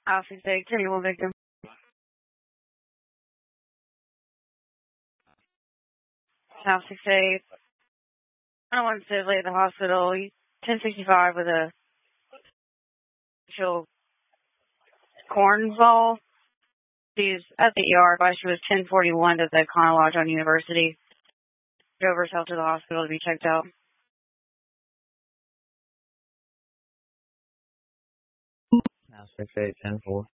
Alpha 6, 31 victim. Alpha 6, I don't want to stay late at the hospital. 1065 with a actual corn ball. She's at the ER, but she was 1041 at the Econo Lodge on University. Drove herself to the hospital to be checked out. Now 6810-4.